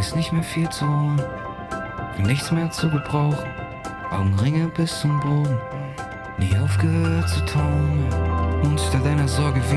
ist nicht mehr viel zu holen, nichts mehr zu gebrauchen. Augenringe bis zum Boden, nie aufgehört zu taumeln. Und statt einer Sorge wie